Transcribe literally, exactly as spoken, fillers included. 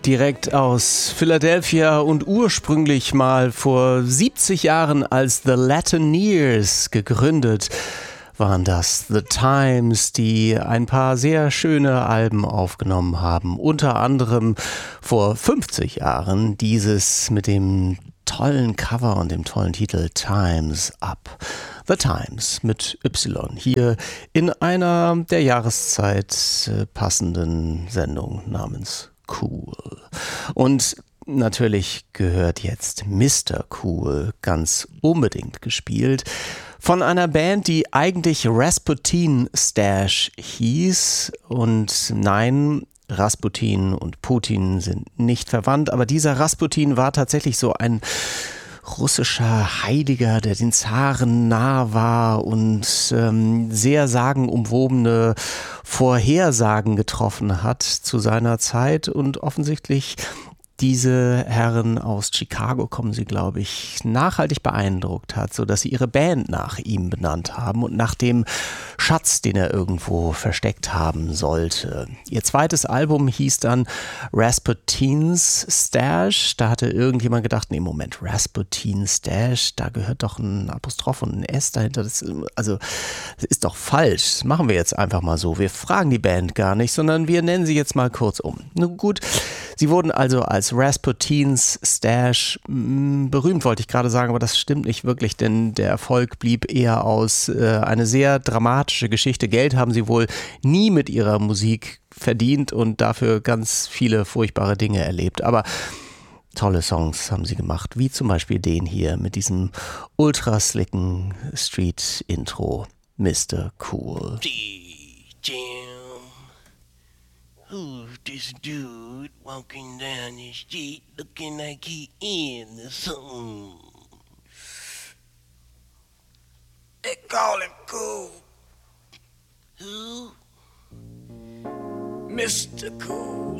Direkt aus Philadelphia und ursprünglich mal vor siebzig Jahren als The Latineers gegründet, waren das The Times, die ein paar sehr schöne Alben aufgenommen haben. Unter anderem vor fünfzig Jahren dieses mit dem tollen Cover und dem tollen Titel Time's Up. The Times mit Y hier in einer der Jahreszeit passenden Sendung namens Cool. Und natürlich gehört jetzt Mister Cool ganz unbedingt gespielt von einer Band, die eigentlich Rasputin Stash hieß. Und nein, Rasputin und Putin sind nicht verwandt, aber dieser Rasputin war tatsächlich so ein russischer Heiliger, der den Zaren nah war und ähm, sehr sagenumwobene Vorhersagen getroffen hat zu seiner Zeit und offensichtlich diese Herren aus Chicago, kommen sie, glaube ich, nachhaltig beeindruckt hat, sodass sie ihre Band nach ihm benannt haben und nach dem Schatz, den er irgendwo versteckt haben sollte. Ihr zweites Album hieß dann Rasputin's Stash. Da hatte irgendjemand gedacht, nee, Moment, Rasputin Stash, da gehört doch ein Apostroph und ein S dahinter. Das, also, das ist doch falsch. Das machen wir jetzt einfach mal so. Wir fragen die Band gar nicht, sondern wir nennen sie jetzt mal kurz um. Nun gut, sie wurden also als Rasputin's Stash mh, berühmt, wollte ich gerade sagen, aber das stimmt nicht wirklich, denn der Erfolg blieb eher aus. Äh, eine sehr dramatische Geschichte. Geld haben sie wohl nie mit ihrer Musik verdient und dafür ganz viele furchtbare Dinge erlebt. Aber tolle Songs haben sie gemacht, wie zum Beispiel den hier mit diesem ultra-slicken Street-Intro, Mister Cool. Who's this dude walking down the street looking like he in the sun? They call him Cool. Who? Mister Cool.